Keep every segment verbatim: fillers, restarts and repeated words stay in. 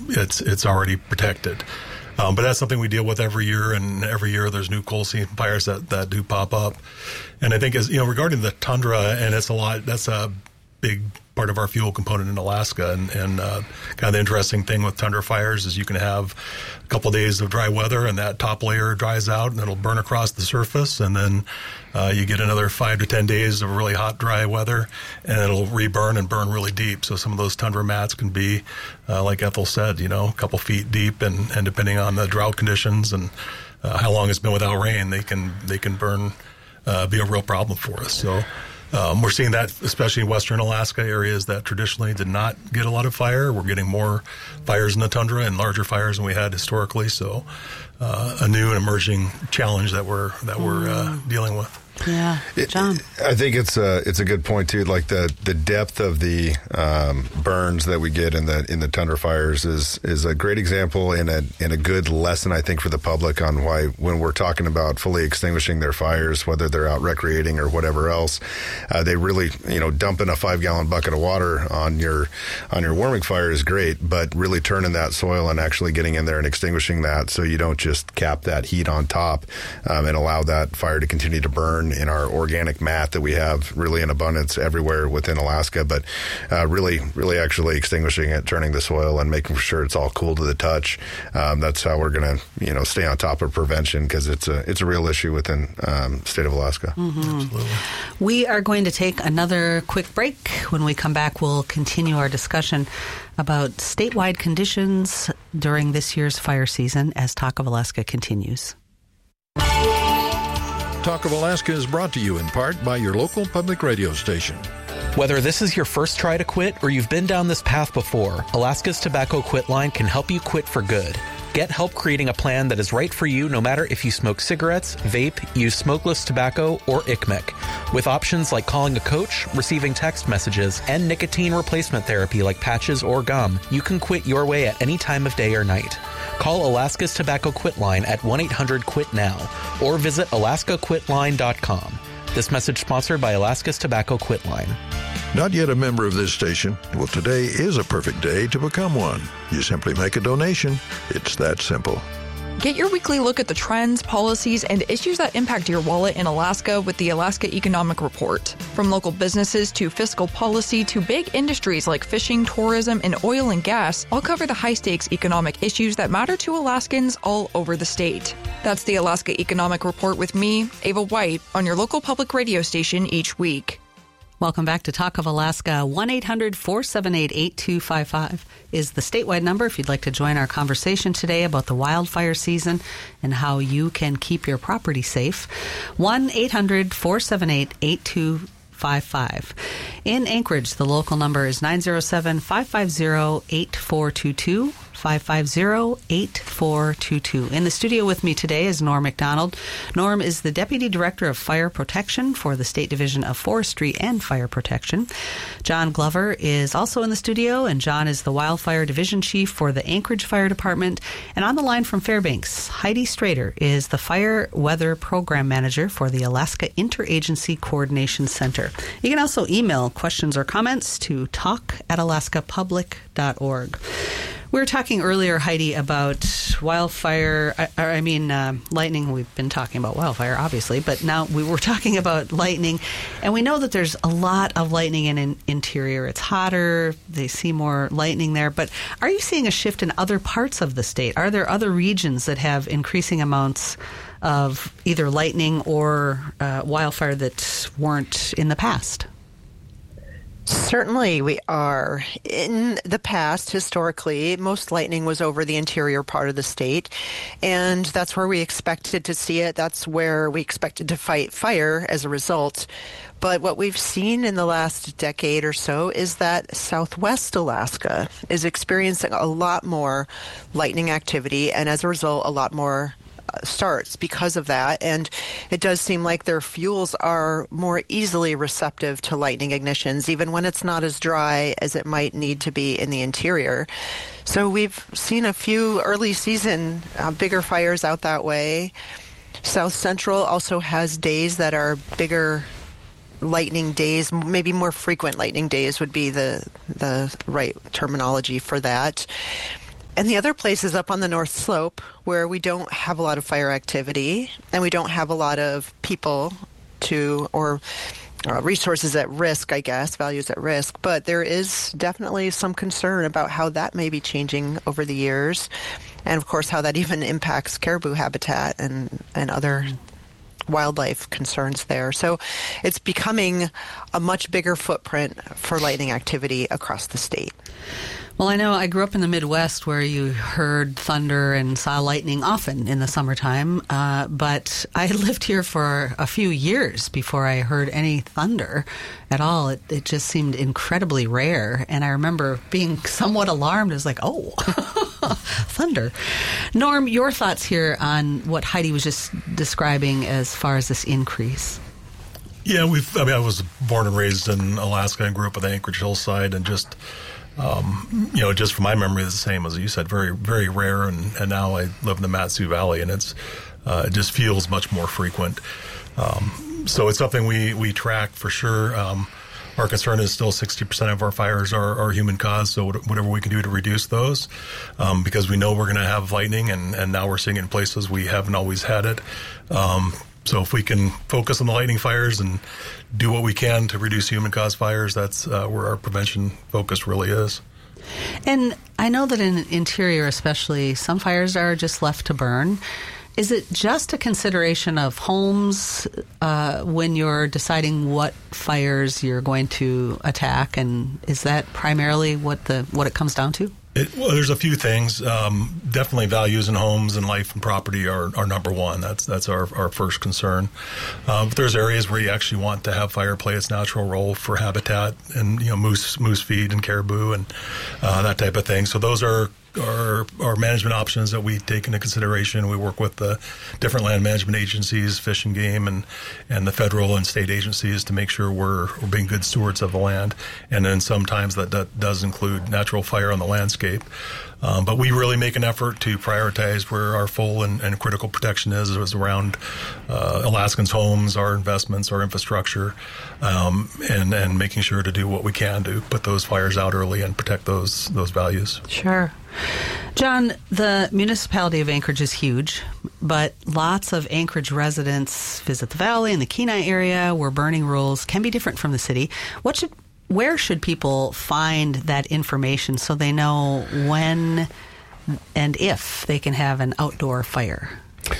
it's it's already protected. Um, but that's something we deal with every year, and every year there's new coal seam fires that, that do pop up. And I think, as you know, regarding the tundra, and it's a lot, that's a big part of our fuel component in Alaska. And, and uh, kind of the interesting thing with tundra fires is you can have a couple of days of dry weather, and that top layer dries out, and it'll burn across the surface, and then uh, you get another five to ten days of really hot, dry weather, and it'll reburn and burn really deep. So some of those tundra mats can be, uh, like Ethel said, you know, a couple feet deep, and, and depending on the drought conditions and uh, how long it's been without rain, they can they can burn, uh, be a real problem for us. So. Um, we're seeing that especially in western Alaska, areas that traditionally did not get a lot of fire. We're getting more fires in the tundra and larger fires than we had historically. So uh, a new and emerging challenge that we're that we're uh, dealing with. Yeah, John. It, I think it's a it's a good point too. Like the, the depth of the um, burns that we get in the in the tundra fires is is a great example and a and a good lesson, I think, for the public on why when we're talking about fully extinguishing their fires, whether they're out recreating or whatever else, uh, they really you know dumping a five gallon bucket of water on your on your warming fire is great, but really turning that soil and actually getting in there and extinguishing that, so you don't just cap that heat on top um, and allow that fire to continue to burn in our organic mat that we have really in abundance everywhere within Alaska, but uh, really, really actually extinguishing it, turning the soil and making sure it's all cool to the touch. Um, that's how we're going to, you know, stay on top of prevention, because it's a it's a real issue within um, state of Alaska. Mm-hmm. Absolutely. We are going to take another quick break. When we come back, we'll continue our discussion about statewide conditions during this year's fire season as Talk of Alaska continues. Talk of Alaska is brought to you in part by your local public radio station. Whether this is your first try to quit or you've been down this path before, Alaska's Tobacco Quit Line can help you quit for good. Get help creating a plan that is right for you no matter if you smoke cigarettes, vape, use smokeless tobacco, or I C M E. With options like calling a coach, receiving text messages, and nicotine replacement therapy like patches or gum, you can quit your way at any time of day or night. Call Alaska's Tobacco Quit Line at one eight hundred quit now or visit alaska quit line dot com. This message sponsored by Alaska's Tobacco Quit Line. Not yet a member of this station? Well, today is a perfect day to become one. You simply make a donation. It's that simple. Get your weekly look at the trends, policies, and issues that impact your wallet in Alaska with the Alaska Economic Report. From local businesses to fiscal policy to big industries like fishing, tourism, and oil and gas, I'll cover the high-stakes economic issues that matter to Alaskans all over the state. That's the Alaska Economic Report with me, Ava White, on your local public radio station each week. Welcome back to Talk of Alaska. one eight hundred four seven eight eight two five five is the statewide number if you'd like to join our conversation today about the wildfire season and how you can keep your property safe. one eight hundred four seven eight eight two five five. In Anchorage, the local number is nine zero seven, five five zero, eight four two two. five five zero, eight four two two. In the studio with me today is Norm McDonald. Norm is the Deputy Director of Fire Protection for the State Division of Forestry and Fire Protection. John Glover is also in the studio, and John is the Wildfire Division Chief for the Anchorage Fire Department. And on the line from Fairbanks, Heidi Strader is the Fire Weather Program Manager for the Alaska Interagency Coordination Center. You can also email questions or comments to talk at alaska public dot org. We were talking earlier, Heidi, about wildfire, I, I mean, uh, lightning. We've been talking about wildfire, obviously, but now we were talking about lightning. And we know that there's a lot of lightning in an interior. It's hotter. They see more lightning there. But are you seeing a shift in other parts of the state? Are there other regions that have increasing amounts of either lightning or uh, wildfire that weren't in the past? Certainly we are. In the past, historically, most lightning was over the interior part of the state, and that's where we expected to see it. That's where we expected to fight fire as a result. But what we've seen in the last decade or so is that Southwest Alaska is experiencing a lot more lightning activity, and as a result, a lot more starts because of that. And it does seem like their fuels are more easily receptive to lightning ignitions, even when it's not as dry as it might need to be in the interior. So we've seen a few early season uh, bigger fires out that way. South Central also has days that are bigger lightning days, maybe more frequent lightning days would be the the right terminology for that. And the other place is up on the North Slope, where we don't have a lot of fire activity and we don't have a lot of people to, or uh, resources at risk, I guess, values at risk. But there is definitely some concern about how that may be changing over the years. And, of course, how that even impacts caribou habitat and, and other wildlife concerns there. So it's becoming a much bigger footprint for lightning activity across the state. Well, I know I grew up in the Midwest where you heard thunder and saw lightning often in the summertime, uh, but I lived here for a few years before I heard any thunder at all. It, it just seemed incredibly rare, and I remember being somewhat alarmed. It was like, oh, thunder. Norm, your thoughts here on what Heidi was just describing as far as this increase? Yeah, we've. I mean, I was born and raised in Alaska and grew up at the Anchorage hillside, and just, um, you know, just from my memory, it's the same as you said, very, very rare. And, and now I live in the Mat-Su Valley, and it's uh, it just feels much more frequent. Um, so it's something we we track for sure. Um, our concern is still sixty percent of our fires are, are human caused, so whatever we can do to reduce those, um, because we know we're going to have lightning, and, and now we're seeing it in places we haven't always had it. Um, So if we can focus on the lightning fires and do what we can to reduce human-caused fires, that's uh, where our prevention focus really is. And I know that in interior especially, some fires are just left to burn. Is it just a consideration of homes uh, when you're deciding what fires you're going to attack? And is that primarily what the what it comes down to? It, well, there's a few things. Um, definitely values in homes and life and property are, are number one. That's that's our, our first concern. Um, but there's areas where you actually want to have fire play its natural role for habitat and, you know, moose moose feed and caribou and uh, that type of thing. So those are our, our management options that we take into consideration. We work with the different land management agencies, Fish and Game, and, and the federal and state agencies to make sure we're, we're being good stewards of the land. And then sometimes that, that does include natural fire on the landscape. Um, but we really make an effort to prioritize where our full and, and critical protection is, is around uh, Alaskans' homes, our investments, our infrastructure, um, and, and making sure to do what we can to put those fires out early and protect those those values. Sure. John, the municipality of Anchorage is huge, but lots of Anchorage residents visit the valley and the Kenai area where burning rules can be different from the city. What should Where should people find that information so they know when and if they can have an outdoor fire?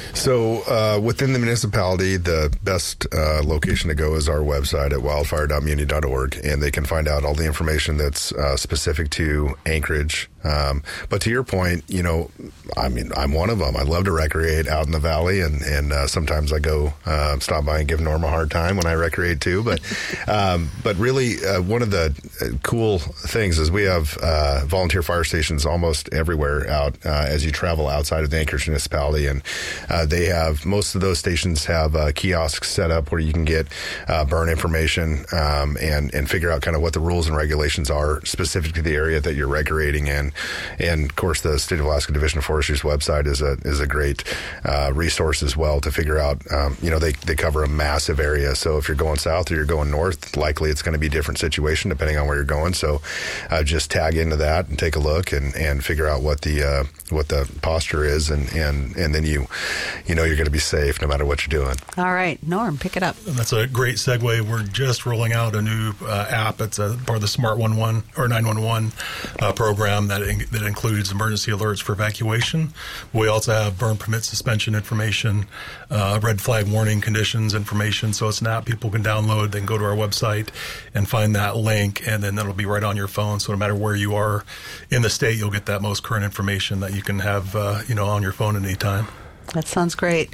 So uh, within the municipality, the best uh, location to go is our website at wildfire dot muni dot org, and they can find out all the information that's uh, specific to Anchorage. Um, but to your point, you know, I mean, I'm one of them. I love to recreate out in the valley, and, and uh, sometimes I go uh, stop by and give Norm a hard time when I recreate too. But um, but really, uh, one of the cool things is we have uh, volunteer fire stations almost everywhere out uh, as you travel outside of the Anchorage municipality, and uh, they have most of those stations have uh, kiosks set up where you can get uh, burn information um, and and figure out kind of what the rules and regulations are specific to the area that you're recreating in. And of course, the State of Alaska Division of Forestry's website is a is a great uh, resource as well to figure out. Um, you know, they they cover a massive area. So if you're going south or you're going north, likely it's going to be a different situation depending on where you're going. So uh, just tag into that and take a look and, and figure out what the uh, what the posture is, and, and, and then you you know you're going to be safe no matter what you're doing. All right, Norm, pick it up. That's a great segue. We're just rolling out a new uh, app. It's a part of the Smart one one or nine one one uh, program that in, that includes emergency alerts for evacuation. We also have burn permit suspension information, uh, red flag warning conditions information. So it's an app people can download. They can go to our website and find that link, and then that'll be right on your phone. So no matter where you are in the state, you'll get that most current information that you can have, uh, you know, on your phone at any time. That sounds great.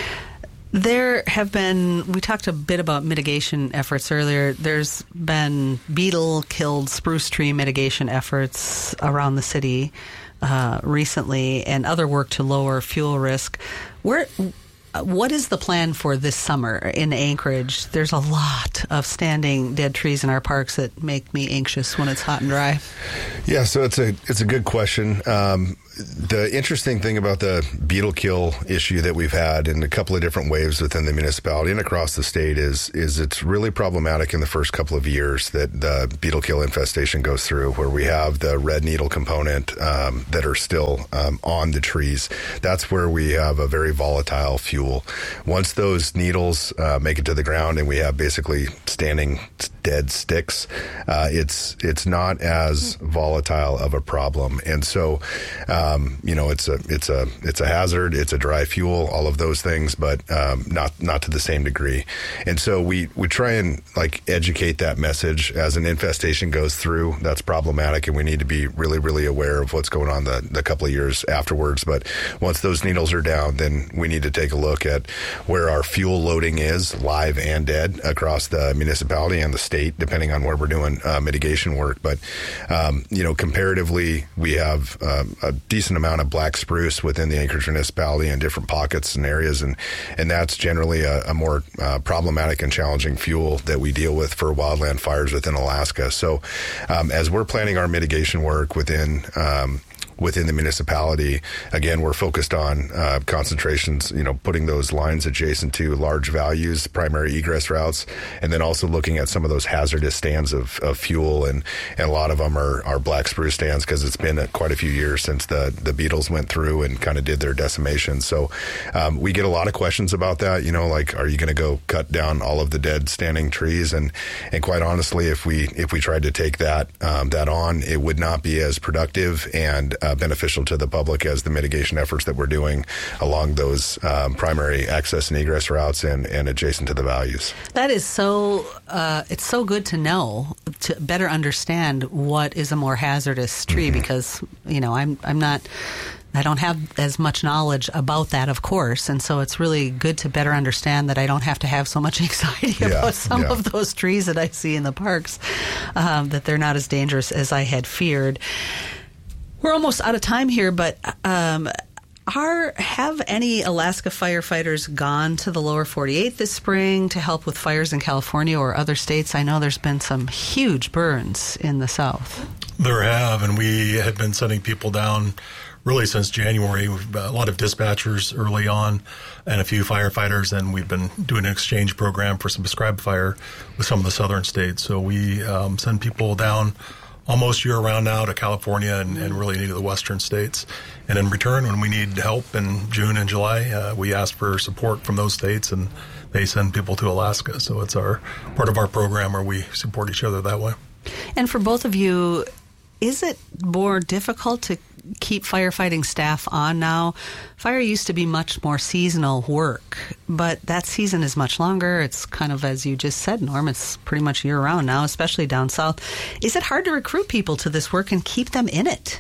There have been, we talked a bit about mitigation efforts earlier. There's been beetle-killed spruce tree mitigation efforts around the city uh, recently, and other work to lower fuel risk. Where what is the plan for this summer in Anchorage? There's a lot of standing dead trees in our parks that make me anxious when it's hot and dry. Yeah, so it's a it's a good question. Um, the interesting thing about the beetle kill issue that we've had in a couple of different waves within the municipality and across the state is is it's really problematic in the first couple of years that the beetle kill infestation goes through, where we have the red needle component um, that are still um, on the trees. That's where we have a very volatile fuel. Once those needles uh, make it to the ground and we have basically standing dead sticks, uh, it's it's not as volatile of a problem. And so, um, you know, it's a it's a it's a hazard. It's a dry fuel. All of those things, but um, not not to the same degree. And so we we try and like educate that message as an infestation goes through. That's problematic, and we need to be really really aware of what's going on the the couple of years afterwards. But once those needles are down, then we need to take a look at where our fuel loading is, live and dead, across the municipality and the state, depending on where we're doing uh, mitigation work. But, um, you know, comparatively, we have um, a decent amount of black spruce within the Anchorage municipality in different pockets and areas, and, and that's generally a, a more uh, problematic and challenging fuel that we deal with for wildland fires within Alaska. So um, as we're planning our mitigation work within um, within the municipality, again, we're focused on uh, concentrations, you know, putting those lines adjacent to large values, primary egress routes, and then also looking at some of those hazardous stands of, of fuel. And, and a lot of them are, are black spruce stands because it's been a, quite a few years since the, the beetles went through and kind of did their decimation. So um, we get a lot of questions about that, you know, like, are you going to go cut down all of the dead standing trees? And, and quite honestly, if we, if we tried to take that, um, that on, it would not be as productive and uh, beneficial to the public as the mitigation efforts that we're doing along those um, primary access and egress routes and, and adjacent to the values. That is so, uh, it's so good to know, to better understand what is a more hazardous tree, mm-hmm. because, you know, I'm, I'm not, I don't have as much knowledge about that, of course, and so it's really good to better understand that I don't have to have so much anxiety yeah, about some yeah. of those trees that I see in the parks, um, that they're not as dangerous as I had feared. We're almost out of time here, but um, are have any Alaska firefighters gone to the lower forty-eight this spring to help with fires in California or other states? I know there's been some huge burns in the south. There have, and we had been sending people down really since January. We've got a lot of dispatchers early on and a few firefighters, and we've been doing an exchange program for some prescribed fire with some of the southern states. So we um, send people down almost year-round now to California and, and really into the western states. And in return, when we need help in June and July, uh, we ask for support from those states, and they send people to Alaska. So it's our part of our program where we support each other that way. And for both of you, is it more difficult to keep firefighting staff on now? Fire used to be much more seasonal work, but that season is much longer. It's kind of, as you just said, Norm, it's pretty much year-round now, especially down south. Is it hard to recruit people to this work and keep them in it?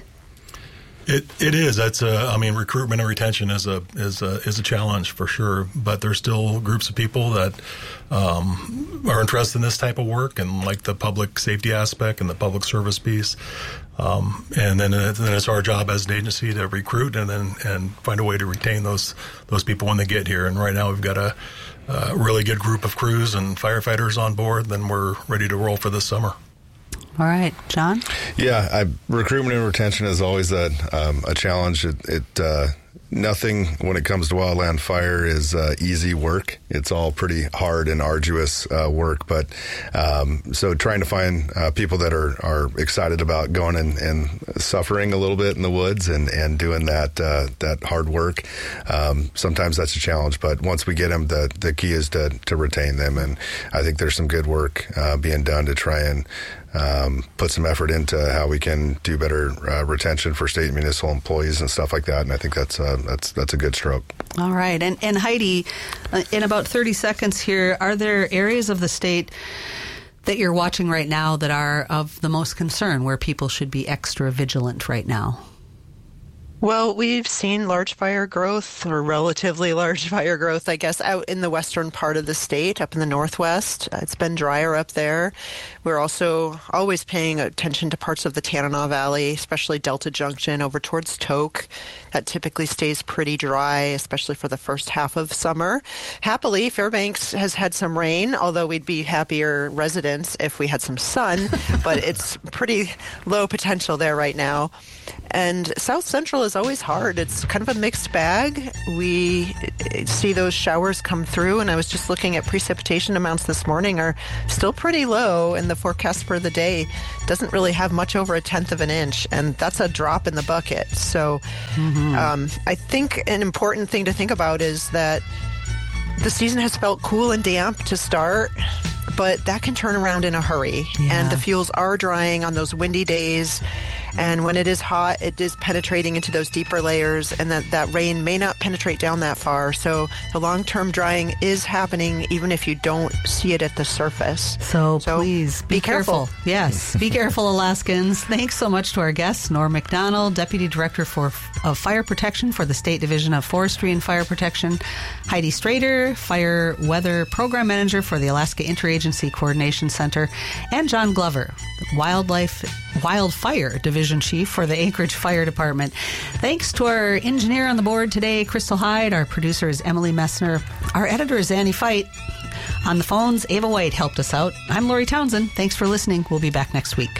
It it is. That's a, I mean, recruitment and retention is a is a is a challenge for sure. But there's still groups of people that um, are interested in this type of work and like the public safety aspect and the public service piece. Um, and then, uh, then it's our job as an agency to recruit and then and find a way to retain those those people when they get here. And right now we've got a, a really good group of crews and firefighters on board. Then we're ready to roll for this summer. All right, John? Yeah, I, recruitment and retention is always a, um, a challenge. It, it uh, nothing when it comes to wildland fire is uh, easy work. It's all pretty hard and arduous uh, work. But um, so trying to find uh, people that are, are excited about going and, and suffering a little bit in the woods and, and doing that uh, that hard work, um, sometimes that's a challenge. But once we get them, the, the key is to, to retain them. And I think there's some good work uh, being done to try and Um, put some effort into how we can do better uh, retention for state and municipal employees and stuff like that, and I think that's uh, that's that's a good stroke. All right, and and Heidi, uh, in about thirty seconds here, are there areas of the state that you're watching right now that are of the most concern, where people should be extra vigilant right now? Well, we've seen large fire growth, or relatively large fire growth, I guess, out in the western part of the state, up in the northwest. It's been drier up there. We're also always paying attention to parts of the Tanana Valley, especially Delta Junction over towards Tok. That typically stays pretty dry, especially for the first half of summer. Happily, Fairbanks has had some rain, although we'd be happier residents if we had some sun, but it's pretty low potential there right now. And South Central is always hard. It's kind of a mixed bag. We see those showers come through, and I was just looking at precipitation amounts this morning are still pretty low, and the forecast for the day doesn't really have much over a tenth of an inch, and that's a drop in the bucket. So mm-hmm. um, I think an important thing to think about is that the season has felt cool and damp to start, but that can turn around in a hurry. Yeah. And the fuels are drying on those windy days. And when it is hot, it is penetrating into those deeper layers, and that, that rain may not penetrate down that far. So the long-term drying is happening even if you don't see it at the surface. So, so please be, be careful. careful. Yes, be careful, Alaskans. Thanks so much to our guests, Norm McDonald, Deputy Director for of Fire Protection for the State Division of Forestry and Fire Protection, Heidi Strader, Fire Weather Program Manager for the Alaska Interagency Coordination Center, and John Glover, Wildlife Wildfire Division Chief for the Anchorage Fire Department. Thanks to our engineer on the board today, Crystal Hyde. Our producer is Emily Messner. Our editor is Annie Fight. On the phones, Ava White helped us out. I'm Lori Townsend. Thanks for listening. We'll be back next week.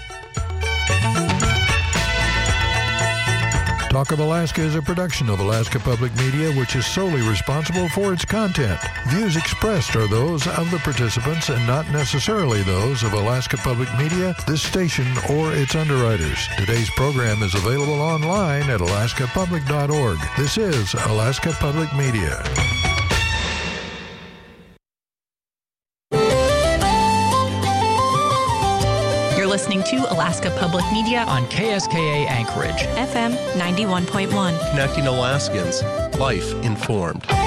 Talk of Alaska is a production of Alaska Public Media, which is solely responsible for its content. Views expressed are those of the participants and not necessarily those of Alaska Public Media, this station, or its underwriters. Today's program is available online at alaska public dot org. This is Alaska Public Media. Listening to Alaska Public Media on K S K A Anchorage, F M ninety-one point one. Connecting Alaskans, life informed.